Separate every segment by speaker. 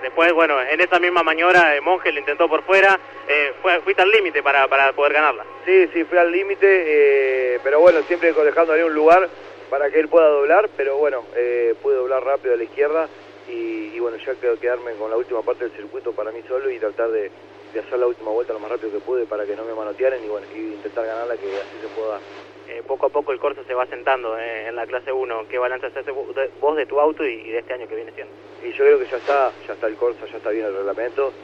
Speaker 1: Después, bueno, en esa misma maniobra Monge le intentó por fuera, fuiste al límite para poder ganarla.
Speaker 2: Sí, fui al límite, pero bueno, siempre dejándole un lugar para que él pueda doblar, pero bueno, pude doblar rápido a la izquierda y bueno, ya quedarme con la última parte del circuito para mí solo y tratar de hacer la última vuelta lo más rápido que pude para que no me manotearan y bueno, y intentar ganarla, que así se pueda.
Speaker 1: Poco a poco el Corsa se va sentando en la clase 1. ¿Qué balance haces vos de tu auto y de este año que viene siendo?
Speaker 2: Y yo creo que ya está el Corsa, ya está bien el reglamento.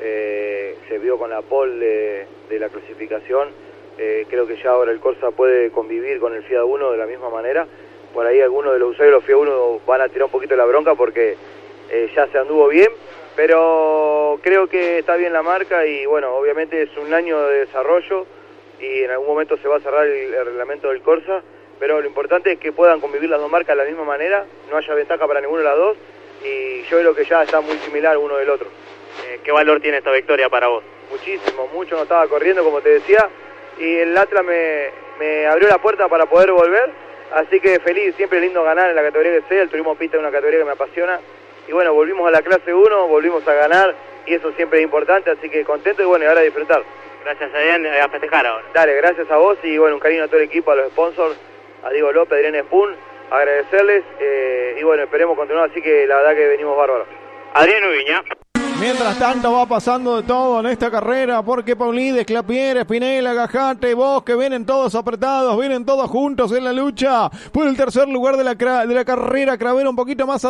Speaker 2: Se vio con la pole de la clasificación. Creo que ya ahora el Corsa puede convivir con el Fiat 1 de la misma manera. Por ahí algunos de los usuarios de los Fiat 1 van a tirar un poquito la bronca porque ya se anduvo bien, pero creo que está bien la marca y bueno, obviamente es un año de desarrollo y en algún momento se va a cerrar el reglamento del Corsa, pero lo importante es que puedan convivir las dos marcas de la misma manera, no haya ventaja para ninguno de las dos, y yo creo que ya está muy similar uno del otro.
Speaker 1: ¿Qué valor tiene esta victoria para vos?
Speaker 2: Muchísimo, mucho, no estaba corriendo como te decía, y el Atlas me abrió la puerta para poder volver, así que feliz, siempre lindo ganar en la categoría que sea, el turismo pista es una categoría que me apasiona, y bueno, volvimos a la clase 1, volvimos a ganar, y eso siempre es importante, así que contento y bueno, y ahora a disfrutar.
Speaker 1: Gracias, Adrián, a festejar ahora.
Speaker 2: Dale, gracias a vos y bueno, un cariño a todo el equipo, a los sponsors, a Diego López, Adrián Spoon, agradecerles y bueno, esperemos continuar, así que la verdad que venimos bárbaros.
Speaker 1: Adrián Ubiña.
Speaker 3: Mientras tanto va pasando de todo en esta carrera porque Paulides, Clapier, Spinella, Gajate, Bosque vienen todos apretados, vienen todos juntos en la lucha por el tercer lugar de la carrera. Cravero un poquito más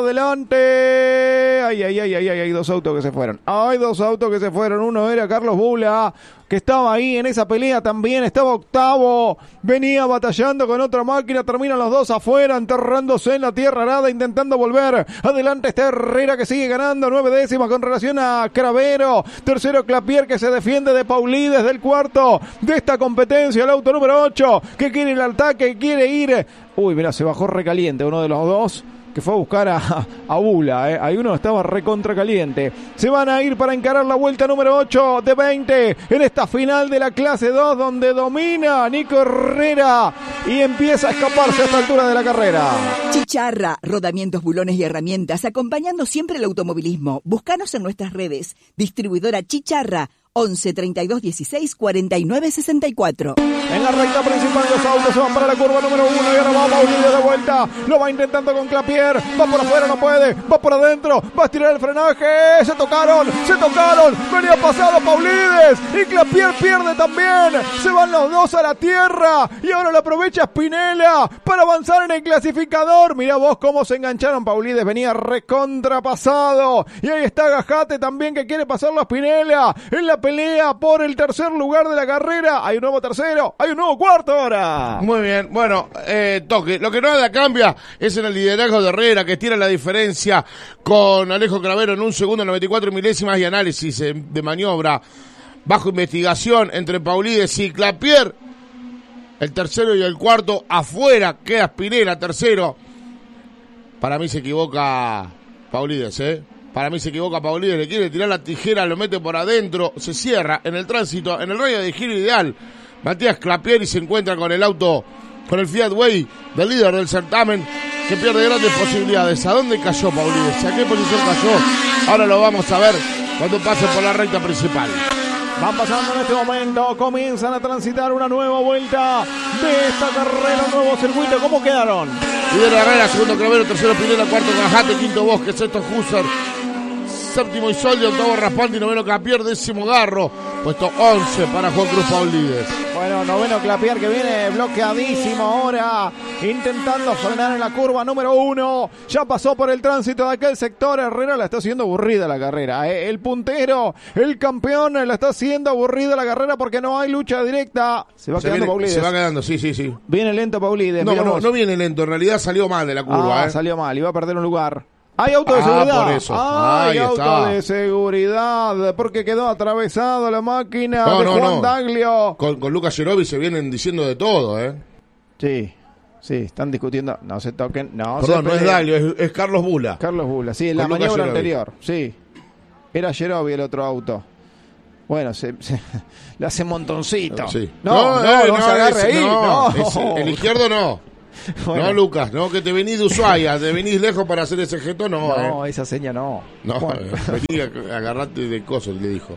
Speaker 3: adelante. Hay dos autos que se fueron. Hay dos autos que se fueron. Uno era Carlos Bula, que estaba ahí en esa pelea también, estaba octavo, venía batallando con otra máquina, terminan los dos afuera, enterrándose en la tierra arada, intentando volver. Adelante está Herrera que sigue ganando 9 décimas con relación a Cravero. Tercero Clapier que se defiende de Paulides del cuarto de esta competencia, el auto número 8 que quiere ir al ataque, que quiere ir. Uy, mirá, se bajó recaliente uno de los dos, que fue a buscar a Bula, Ahí uno estaba recontra caliente. Se van a ir para encarar la vuelta número 8 de 20 en esta final de la clase 2 donde domina Nico Herrera y empieza a escaparse a esta altura de la carrera.
Speaker 4: Chicharra, rodamientos, bulones y herramientas, acompañando siempre el automovilismo. Búscanos en nuestras redes. Distribuidora Chicharra, 11 32 16 49 64.
Speaker 3: En la recta principal los autos se van para la curva número 1 y ahora va Paulides de vuelta. Lo va intentando con Clapier. Va por afuera, no puede. Va por adentro. Va a estirar el frenaje. Se tocaron. Venía pasado Paulides. Y Clapier pierde también. Se van los dos a la tierra. Y ahora lo aprovecha Spinella para avanzar en el clasificador. Mirá vos cómo se engancharon. Paulides venía recontrapasado. Y ahí está Gajate también que quiere pasarlo a Spinella. En la pelea por el tercer lugar de la carrera. Hay un nuevo tercero, hay un nuevo cuarto ahora.
Speaker 5: Muy bien, bueno, toque. Lo que nada cambia es en el liderazgo de Herrera, que tira la diferencia con Alejo Cravero en 1 segundo 94 milésimas y análisis de maniobra bajo investigación entre Paulides y Clapier. El tercero y el cuarto afuera, queda Spinella tercero. Para mí se equivoca Paulides, Para mí se equivoca Paulides, le quiere tirar la tijera, lo mete por adentro, se cierra en el tránsito, en el radio de giro ideal. Matías Clapier y se encuentra con el auto, con el Fiat Way del líder del certamen, que pierde grandes posibilidades. ¿A dónde cayó Paulides? ¿A qué posición cayó? Ahora lo vamos a ver cuando pase por la recta principal.
Speaker 3: Van pasando en este momento, comienzan a transitar una nueva vuelta de esta carrera, un nuevo circuito. ¿Cómo quedaron?
Speaker 5: Lidera Herrera, segundo Cravero, tercero Spinella, cuarto Gajate, quinto Bosque, sexto Husser, séptimo Isoldi, octavo Raspaldi, noveno Clapier, décimo Garro, puesto 11 para Juan Cruz Paulides.
Speaker 3: Bueno, noveno Clapier que viene bloqueadísimo ahora, intentando frenar en la curva número 1. Ya pasó por el tránsito de aquel sector. Herrera la está haciendo aburrida la carrera. El puntero, el campeón, la está haciendo aburrida la carrera porque no hay lucha directa. Se va quedando Paulides.
Speaker 5: Se va quedando, sí.
Speaker 3: Viene lento Paulides.
Speaker 5: No viene lento, en realidad salió mal de la curva.
Speaker 3: Salió mal, iba a perder un lugar. Hay auto de seguridad.
Speaker 5: Por eso.
Speaker 3: Hay auto de seguridad porque quedó atravesado la máquina de Juan Daglio.
Speaker 5: Con Lucas Gerovi se vienen diciendo de todo,
Speaker 3: Sí, están discutiendo. No se toquen.
Speaker 5: Perdón, no es Daglio, es Carlos Bula.
Speaker 3: Carlos Bula, sí, en la maniobra anterior. Sí, era Gerovi el otro auto. Bueno, le hace montoncito.
Speaker 5: Sí.
Speaker 3: No se agarre ahí.
Speaker 5: El izquierdo no.
Speaker 3: Bueno.
Speaker 5: No, Lucas, no, que te venís de Ushuaia, te venís lejos para hacer ese gesto, no.
Speaker 3: No, esa seña no.
Speaker 5: No,
Speaker 3: Bueno.
Speaker 5: vení a agarrarte de coso, le dijo.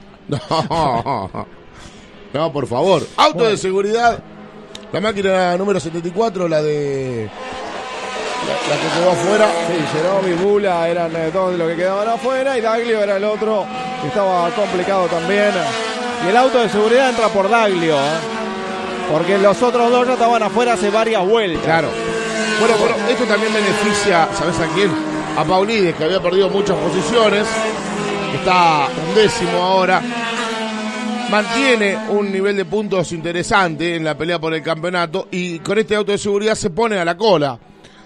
Speaker 5: No, por favor. Auto de seguridad. La máquina número 74, la que quedó afuera.
Speaker 3: Sí, Jerobi y Bula eran dos de los que quedaban afuera y Daglio era el otro que estaba complicado también. Y el auto de seguridad entra por Daglio, porque los otros dos ya estaban afuera hace varias vueltas.
Speaker 5: Claro. Bueno, esto también beneficia, ¿sabes a quién? A Paulides, que había perdido muchas posiciones. Está 11º ahora. Mantiene un nivel de puntos interesante en la pelea por el campeonato y con este auto de seguridad se pone a la cola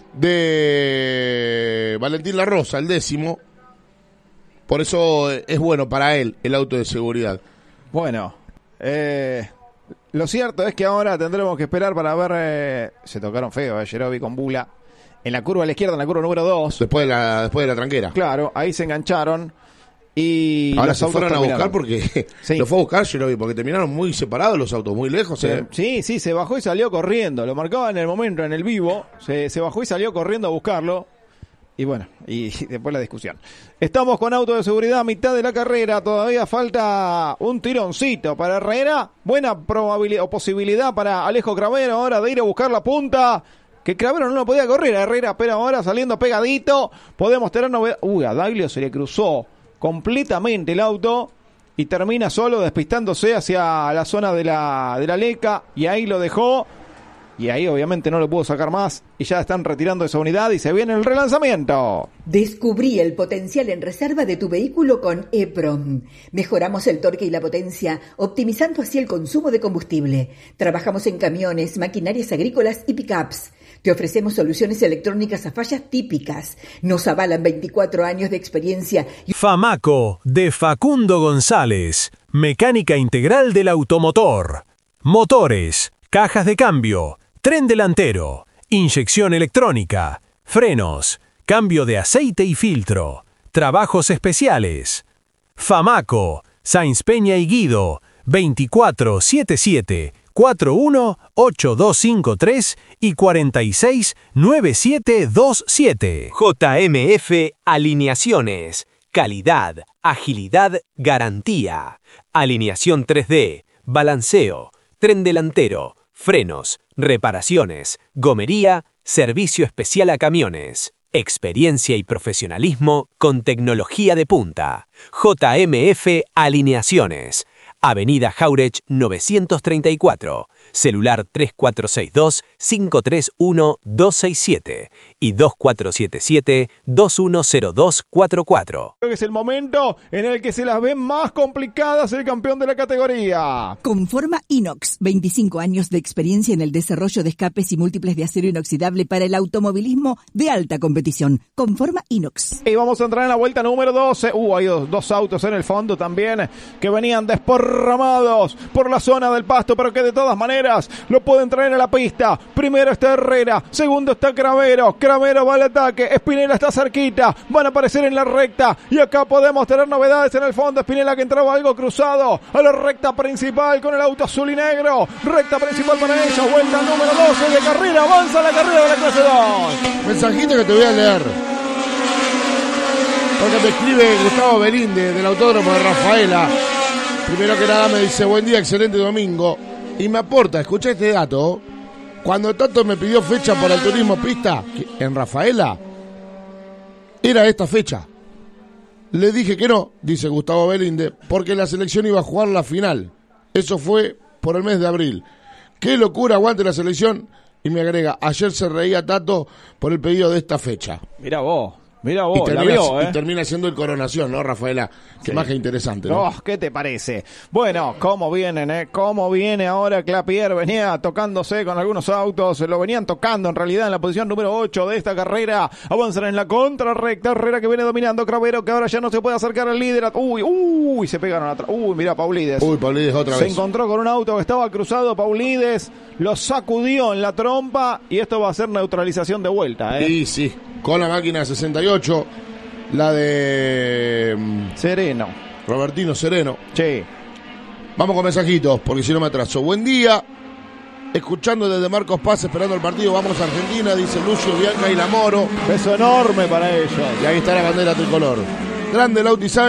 Speaker 5: de Valentín La Rosa, el 10º. Por eso es bueno para él el auto de seguridad.
Speaker 3: Bueno, lo cierto es que ahora tendremos que esperar para ver. Se tocaron feo, Jerobi con Bula. En la curva a la izquierda, en la curva número 2.
Speaker 5: Después de la tranquera.
Speaker 3: Claro, ahí se engancharon. Y
Speaker 5: ahora
Speaker 3: los
Speaker 5: se
Speaker 3: autos
Speaker 5: fueron a
Speaker 3: terminaron.
Speaker 5: buscar porque
Speaker 3: Sí.
Speaker 5: lo fue a buscar Jerobi, porque terminaron muy separados los autos, muy lejos.
Speaker 3: Sí, se bajó y salió corriendo. Lo marcaba en el momento, en el vivo. Se bajó y salió corriendo a buscarlo. Y bueno, y después la discusión. Estamos con auto de seguridad a mitad de la carrera. Todavía falta un tironcito para Herrera. Buena probabilidad o posibilidad para Alejo Cravero ahora de ir a buscar la punta. Que Cravero no lo podía correr a Herrera, pero ahora saliendo pegadito. Podemos tener novedad. A Daglio se le cruzó completamente el auto y termina solo despistándose hacia la zona de la Leca y ahí lo dejó y ahí obviamente no lo pudo sacar más y ya están retirando esa unidad y se viene el relanzamiento.
Speaker 4: Descubrí el potencial en reserva de tu vehículo con EPROM. Mejoramos el torque y la potencia, optimizando así el consumo de combustible. Trabajamos en camiones, maquinarias agrícolas y pickups. Te ofrecemos soluciones electrónicas a fallas típicas. Nos avalan 24 años de experiencia.
Speaker 6: Famaco, de Facundo González. Mecánica integral del automotor. Motores, cajas de cambio, tren delantero, inyección electrónica, frenos, cambio de aceite y filtro, trabajos especiales. Famaco, Sáenz Peña y Guido, 2477 418253 y 469727.
Speaker 7: JMF Alineaciones. Calidad, agilidad, garantía. Alineación 3D, balanceo, tren delantero, frenos, reparaciones, gomería, servicio especial a camiones. Experiencia y profesionalismo con tecnología de punta. JMF Alineaciones. Avenida Jauregui 934, celular 3462-531-267 y 2477-210244.
Speaker 3: Creo que es el momento en el que se las ven más complicadas el campeón de la categoría.
Speaker 4: Conforma Inox, 25 años de experiencia en el desarrollo de escapes y múltiples de acero inoxidable para el automovilismo de alta competición. Conforma Inox.
Speaker 3: Y vamos a entrar en la vuelta número 12. Hay dos autos en el fondo también que venían desporramados por la zona del pasto, pero que de todas maneras lo pueden traer a la pista. Primero está Herrera, segundo está Cravero. Cravero va al ataque, Espinela está cerquita, van a aparecer en la recta y acá podemos tener novedades en el fondo. Espinela que entraba algo cruzado a la recta principal con el auto azul y negro. Recta principal para ellos, vuelta número 12 de carrera, avanza la carrera de la clase 2.
Speaker 5: Mensajito que te voy a leer. Porque me escribe Gustavo Belinde del Autódromo de Rafaela. Primero que nada me dice, buen día, excelente domingo. Y me aporta, escucha este dato. Cuando Tato me pidió fecha para el turismo pista en Rafaela, era esta fecha. Le dije que no, dice Gustavo Belinde, porque la selección iba a jugar la final. Eso fue por el mes de abril. Qué locura, aguante la selección. Y me agrega, ayer se reía Tato por el pedido de esta fecha.
Speaker 3: Mira vos,
Speaker 5: Y termina siendo el Coronación, ¿no, Rafaela? Qué más que interesante, ¿no?
Speaker 3: Oh, ¿qué te parece? Bueno, ¿cómo vienen, ¿Cómo viene ahora Clapier? Venía tocándose con algunos autos, lo venían tocando en realidad en la posición número 8 de esta carrera. Avanzan en la contrarrecta, Herrera que viene dominando, Cravero que ahora ya no se puede acercar al líder. Uy, se pegaron atrás. Mirá, Paulides.
Speaker 5: Paulides otra vez.
Speaker 3: Se encontró con un auto que estaba cruzado, Paulides lo sacudió en la trompa y esto va a ser neutralización de vuelta,
Speaker 5: Sí. Con la máquina 68, la de
Speaker 3: Sereno.
Speaker 5: Robertino Sereno.
Speaker 3: Sí.
Speaker 5: Vamos con mensajitos, porque si no me atraso. Buen día. escuchando desde Marcos Paz, esperando el partido. Vamos a Argentina, dice Lucio, Bianca y Lamoro.
Speaker 3: Beso enorme para ellos.
Speaker 5: Y ahí está la bandera tricolor. Grande Lauti Sáenz.